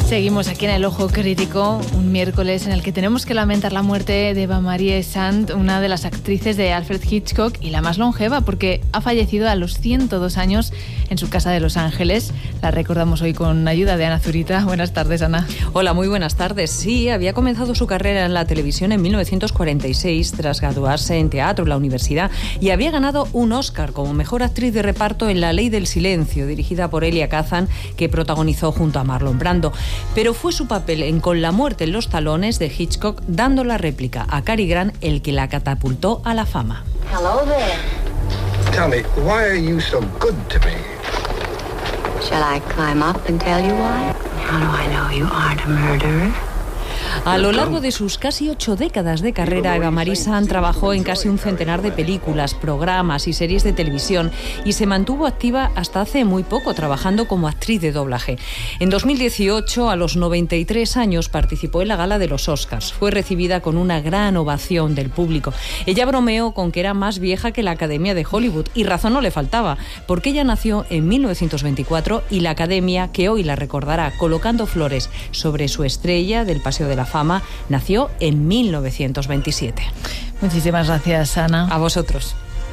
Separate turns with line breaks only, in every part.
Seguimos aquí en El Ojo Crítico, un miércoles en el que tenemos que lamentar la muerte de Eva-Marie Saint, una de las actrices de Alfred Hitchcock y la más longeva, porque ha fallecido a los 102 años en su casa de Los Ángeles. La recordamos hoy con ayuda de Ana Zurita. Buenas tardes, Ana.
Hola, muy buenas tardes. Sí, había comenzado su carrera en la televisión en 1946 tras graduarse en teatro en la universidad y había ganado un Oscar como mejor actriz de reparto en La Ley del Silencio, dirigida por Elia Kazan, que protagonizó junto a Marlon Brando. Pero fue su papel en Con la muerte en los talones de Hitchcock, dando la réplica a Cary Grant, el que la catapultó a la fama.
Hello there.
Tell me, why are you so good to me?
Shall I climb up and tell you why? How do I know you aren't a murderer?
A lo largo de sus casi 8 décadas de carrera, Eva-Marie Saint trabajó en casi un centenar de películas, programas y series de televisión y se mantuvo activa hasta hace muy poco, trabajando como actriz de doblaje. En 2018, a los 93 años, participó en la gala de los Oscars. Fue recibida con una gran ovación del público. Ella bromeó con que era más vieja que la Academia de Hollywood, y razón no le faltaba, porque ella nació en 1924 y la Academia, que hoy la recordará colocando flores sobre su estrella del Paseo de la Fama, nació en 1927.
Muchísimas gracias, Ana.
A vosotros.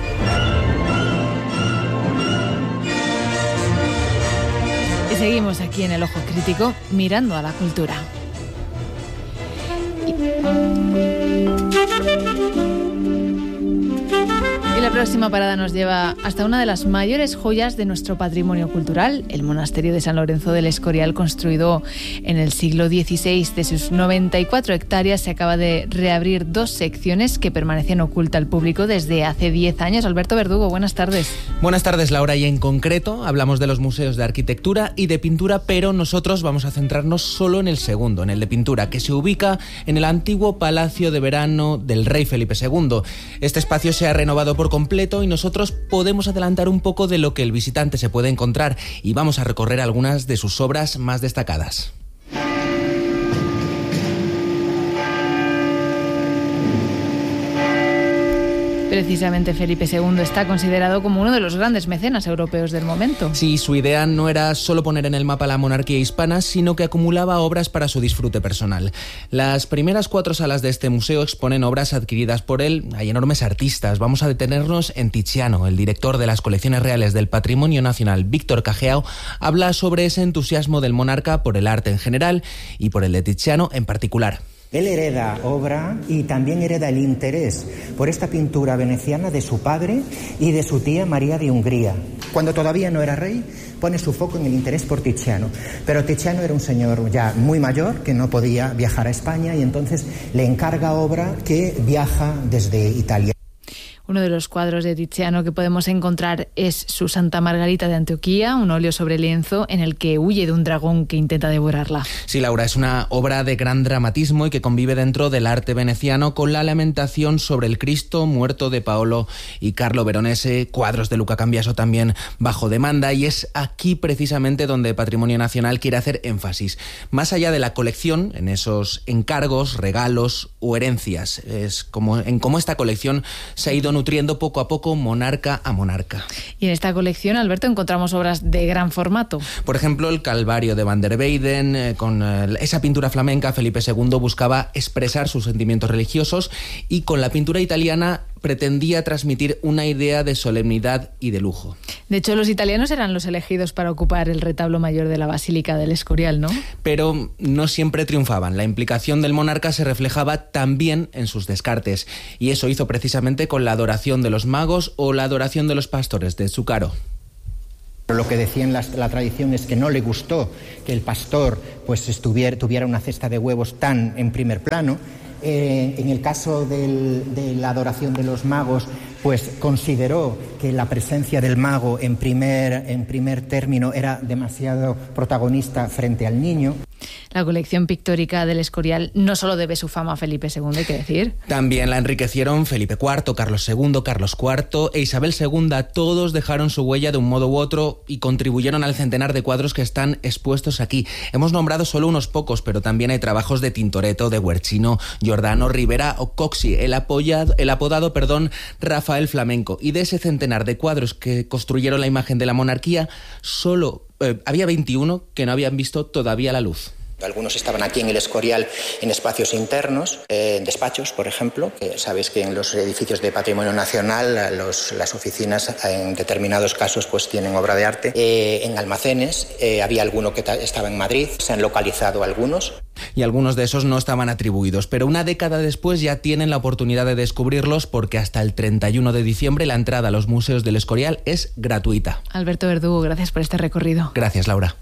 Y seguimos aquí en El Ojo Crítico, mirando a la cultura. Y la próxima parada nos lleva hasta una de las mayores joyas de nuestro patrimonio cultural, el monasterio de San Lorenzo del Escorial, construido en el siglo XVI. De sus 94 hectáreas se acaba de reabrir 2 secciones que permanecen ocultas al público desde hace 10 años. Alberto Verdugo, buenas tardes.
Buenas tardes, Laura, y en concreto hablamos de los museos de arquitectura y de pintura, pero nosotros vamos a centrarnos solo en el segundo, en el de pintura, que se ubica en el antiguo Palacio de Verano del rey Felipe II. Este espacio se ha renovado por completo y nosotros podemos adelantar un poco de lo que el visitante se puede encontrar y vamos a recorrer algunas de sus obras más destacadas.
Precisamente Felipe II está considerado como uno de los grandes mecenas europeos del momento.
Sí, su idea no era solo poner en el mapa la monarquía hispana, sino que acumulaba obras para su disfrute personal. Las primeras 4 salas de este museo exponen obras adquiridas por él. Hay enormes artistas. Vamos a detenernos en Tiziano. El director de las colecciones reales del Patrimonio Nacional, Víctor Cageao, habla sobre ese entusiasmo del monarca por el arte en general y por el de Tiziano en particular.
Él hereda obra y también hereda el interés por esta pintura veneciana de su padre y de su tía María de Hungría. Cuando todavía no era rey, pone su foco en el interés por Tiziano. Pero Tiziano era un señor ya muy mayor que no podía viajar a España y entonces le encarga obra que viaja desde Italia.
Uno de los cuadros de Tiziano que podemos encontrar es su Santa Margarita de Antioquía, un óleo sobre lienzo en el que huye de un dragón que intenta devorarla.
Sí, Laura, es una obra de gran dramatismo y que convive dentro del arte veneciano con la lamentación sobre el Cristo muerto de Paolo y Carlo Veronese, cuadros de Luca Cambiaso también bajo demanda, y es aquí precisamente donde Patrimonio Nacional quiere hacer énfasis. Más allá de la colección, en esos encargos, regalos o herencias, es como en cómo esta colección se ha ido nutriendo poco a poco, monarca a monarca.
Y en esta colección, Alberto, encontramos obras de gran formato.
Por ejemplo, el Calvario de Van der Weyden. Con esa pintura flamenca, Felipe II buscaba expresar sus sentimientos religiosos, y con la pintura italiana pretendía transmitir una idea de solemnidad y de lujo.
De hecho, los italianos eran los elegidos para ocupar el retablo mayor de la Basílica del Escorial, ¿no?
Pero no siempre triunfaban. La implicación del monarca se reflejaba también en sus descartes, y eso hizo precisamente con la adoración de los magos o la adoración de los pastores de Zucchero.
Lo que decía en la tradición es que no le gustó que el pastor tuviera una cesta de huevos tan en primer plano. En el caso de la adoración de los magos, pues consideró que la presencia del mago en primer término era demasiado protagonista frente al niño.
La colección pictórica del Escorial no solo debe su fama a Felipe II, hay que decir.
También la enriquecieron Felipe IV, Carlos II, Carlos IV e Isabel II. Todos dejaron su huella de un modo u otro y contribuyeron al centenar de cuadros que están expuestos aquí. Hemos nombrado solo unos pocos, pero también hay trabajos de Tintoretto, de Guercino, Giordano, Rivera o Coxi, el apodado Rafael Flamenco. Y de ese centenar de cuadros que construyeron la imagen de la monarquía, solo había 21 que no habían visto todavía la luz.
Algunos estaban aquí en el Escorial en espacios internos, en despachos, por ejemplo, que sabéis que en los edificios de Patrimonio Nacional las oficinas en determinados casos pues tienen obra de arte. En almacenes, había alguno que estaba en Madrid, se han localizado algunos.
Y algunos de esos no estaban atribuidos, pero una década después ya tienen la oportunidad de descubrirlos porque hasta el 31 de diciembre la entrada a los museos del Escorial es gratuita.
Alberto Verdugo, gracias por este recorrido.
Gracias, Laura.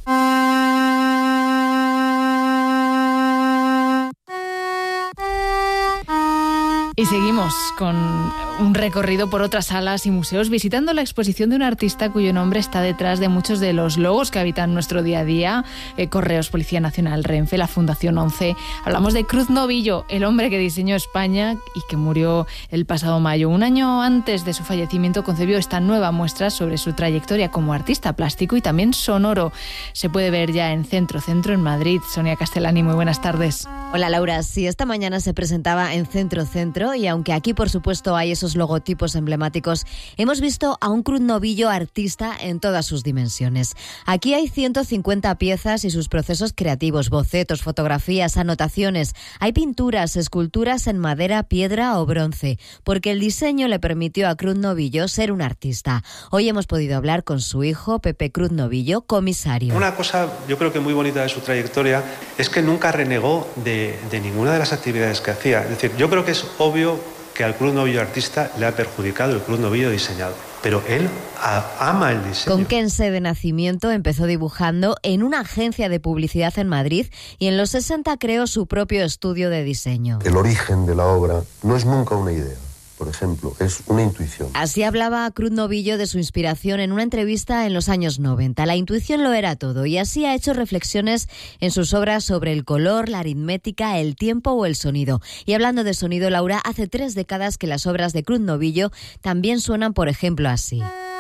Y seguimos con un recorrido por otras salas y museos, visitando la exposición de un artista cuyo nombre está detrás de muchos de los logos que habitan nuestro día a día. Correos, Policía Nacional, Renfe, la Fundación 11. Hablamos de Cruz Novillo, el hombre que diseñó España y que murió el pasado mayo. Un año antes de su fallecimiento concebió esta nueva muestra sobre su trayectoria como artista plástico y también sonoro. Se puede ver ya en Centro en Madrid. Sonia Castellani, muy buenas tardes.
Hola Laura, sí, esta mañana se presentaba en Centro y aunque aquí por supuesto hay esos logotipos emblemáticos, hemos visto a un Cruz Novillo artista en todas sus dimensiones. Aquí hay 150 piezas y sus procesos creativos, bocetos, fotografías, anotaciones. Hay pinturas, esculturas en madera, piedra o bronce, porque el diseño le permitió a Cruz Novillo ser un artista. Hoy hemos podido hablar con su hijo, Pepe Cruz Novillo, comisario.
Una cosa yo creo que muy bonita de su trayectoria es que nunca renegó de ninguna de las actividades que hacía. Es decir, yo creo que es obvio que al Cruz Novillo artista le ha perjudicado el Cruz Novillo diseñador, pero él ama el diseño.
Conquense de nacimiento, empezó dibujando en una agencia de publicidad en Madrid y en los 60 creó su propio estudio de diseño.
El origen de la obra no es nunca una idea. Por ejemplo, es una intuición.
Así hablaba Cruz Novillo de su inspiración en una entrevista en los años 90. La intuición lo era todo y así ha hecho reflexiones en sus obras sobre el color, la aritmética, el tiempo o el sonido. Y hablando de sonido, Laura, hace 3 décadas que las obras de Cruz Novillo también suenan, por ejemplo, así.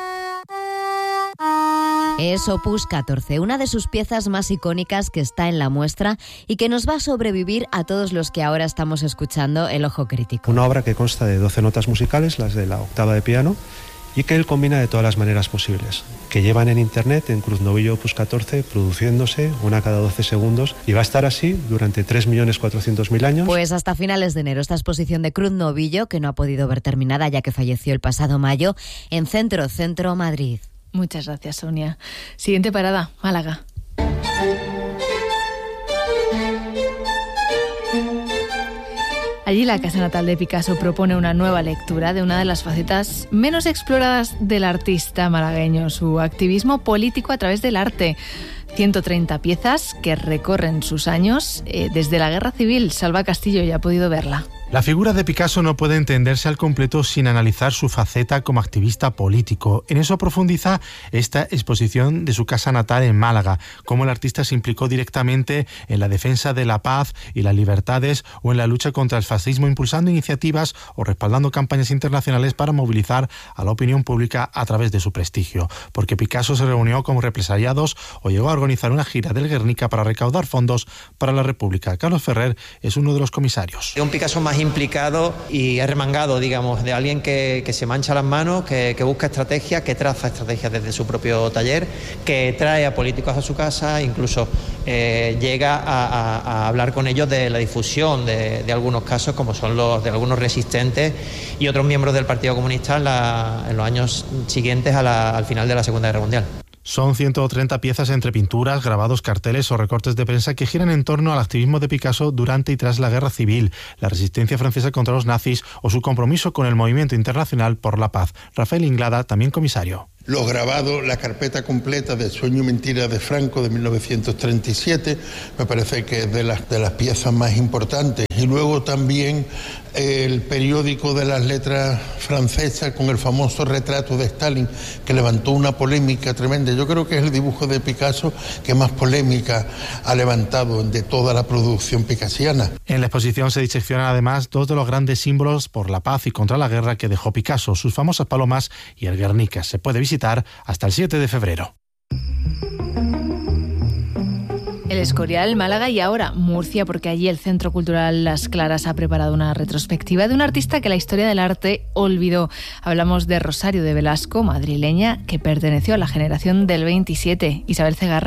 Es Opus 14, una de sus piezas más icónicas que está en la muestra y que nos va a sobrevivir a todos los que ahora estamos escuchando El Ojo Crítico.
Una obra que consta de 12 notas musicales, las de la octava de piano, y que él combina de todas las maneras posibles, que llevan en internet en Cruz Novillo Opus 14, produciéndose una cada 12 segundos, y va a estar así durante 3.400.000 años.
Pues hasta finales de enero, esta exposición de Cruz Novillo, que no ha podido ver terminada ya que falleció el pasado mayo, en Centro Madrid.
Muchas gracias, Sonia. Siguiente parada, Málaga. Allí la casa natal de Picasso propone una nueva lectura de una de las facetas menos exploradas del artista malagueño, su activismo político a través del arte. 130 piezas que recorren sus años desde la Guerra Civil. Salva Castillo ya ha podido verla.
La figura de Picasso no puede entenderse al completo sin analizar su faceta como activista político. En eso profundiza esta exposición de su casa natal en Málaga, cómo el artista se implicó directamente en la defensa de la paz y las libertades o en la lucha contra el fascismo, impulsando iniciativas o respaldando campañas internacionales para movilizar a la opinión pública a través de su prestigio. Porque Picasso se reunió con represaliados o llegó a organizar una gira del Guernica para recaudar fondos para la República. Carlos Ferrer es uno de los comisarios.
Un Picasso más implicado y arremangado, digamos, de alguien que se mancha las manos, que busca estrategias, que traza estrategias desde su propio taller, que trae a políticos a su casa, incluso llega a hablar con ellos de la difusión de algunos casos, como son los de algunos resistentes y otros miembros del Partido Comunista en los años siguientes al final de la Segunda Guerra Mundial.
Son 130 piezas entre pinturas, grabados, carteles o recortes de prensa que giran en torno al activismo de Picasso durante y tras la Guerra Civil, la resistencia francesa contra los nazis o su compromiso con el movimiento internacional por la paz. Rafael Inglada, también comisario.
Los grabados, la carpeta completa de Sueño y Mentira de Franco de 1937, me parece que es de las piezas más importantes. Y luego también el periódico de las letras francesas con el famoso retrato de Stalin, que levantó una polémica tremenda. Yo creo que es el dibujo de Picasso que más polémica ha levantado de toda la producción picasiana.
En la exposición se diseccionan además 2 de los grandes símbolos por la paz y contra la guerra que dejó Picasso, sus famosas palomas y el Guernica. Se puede visitar hasta el 7 de febrero.
El Escorial, Málaga y ahora Murcia, porque allí el Centro Cultural Las Claras ha preparado una retrospectiva de un artista que la historia del arte olvidó. Hablamos de Rosario de Velasco, madrileña, que perteneció a la generación del 27. Isabel Cegarra.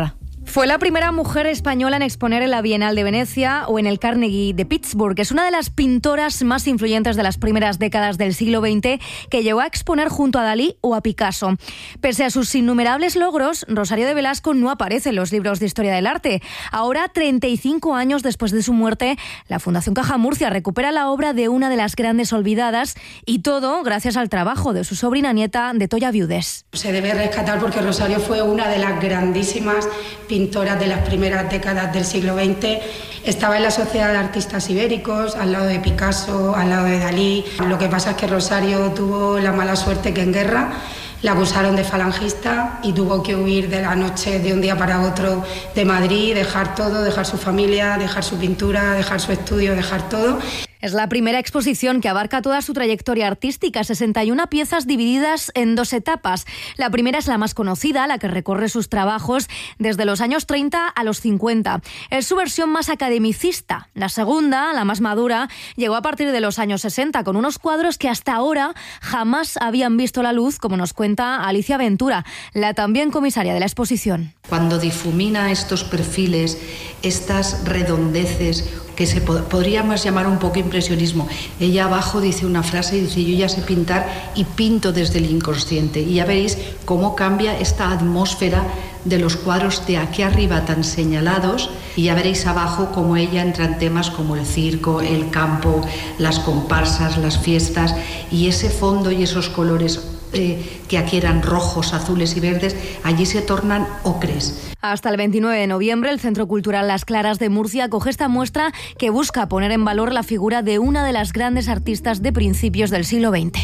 Fue la primera mujer española en exponer en la Bienal de Venecia o en el Carnegie de Pittsburgh. Es una de las pintoras más influyentes de las primeras décadas del siglo XX, que llegó a exponer junto a Dalí o a Picasso. Pese a sus innumerables logros, Rosario de Velasco no aparece en los libros de historia del arte. Ahora, 35 años después de su muerte, la Fundación Caja Murcia recupera la obra de una de las grandes olvidadas, y todo gracias al trabajo de su sobrina nieta, de Toya Viudes.
Se debe rescatar porque Rosario fue una de las grandísimas pintoras de las primeras décadas del siglo XX. Estaba en la Sociedad de Artistas Ibéricos, al lado de Picasso, al lado de Dalí. Lo que pasa es que Rosario tuvo la mala suerte que en guerra la acusaron de falangista y tuvo que huir de la noche, de un día para otro, de Madrid, dejar todo, dejar su familia, dejar su pintura, dejar su estudio, dejar todo.
Es la primera exposición que abarca toda su trayectoria artística, 61 piezas divididas en 2 etapas. La primera es la más conocida, la que recorre sus trabajos desde los años 30 a los 50. Es su versión más academicista. La segunda, la más madura, llegó a partir de los años 60, con unos cuadros que hasta ahora jamás habían visto la luz, como nos cuenta Alicia Ventura, la también comisaria de la exposición.
Cuando difumina estos perfiles, estas redondeces, que se podríamos llamar un poco impresionismo. Ella abajo dice una frase y dice: yo ya sé pintar y pinto desde el inconsciente. Y ya veréis cómo cambia esta atmósfera de los cuadros de aquí arriba tan señalados, y ya veréis abajo cómo ella entra en temas como el circo, el campo, las comparsas, las fiestas, y ese fondo y esos colores que aquí eran rojos, azules y verdes, allí se tornan ocres.
Hasta el 29 de noviembre, el Centro Cultural Las Claras de Murcia acoge esta muestra que busca poner en valor la figura de una de las grandes artistas de principios del siglo XX.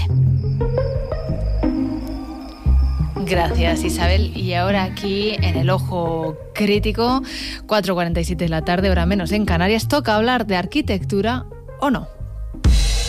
Gracias, Isabel. Y ahora aquí, en el Ojo Crítico, 4:47 de la tarde, hora menos en Canarias, toca hablar de arquitectura o no.